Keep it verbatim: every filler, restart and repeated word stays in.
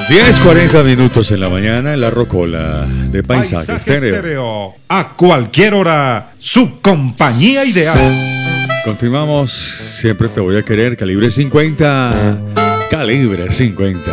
diez cuarenta minutos en la mañana en la Rocola de Paisaje, Paisaje Estéreo. Estéreo. A cualquier hora, su compañía ideal. Continuamos, siempre te voy a querer, calibre cincuenta, calibre cincuenta.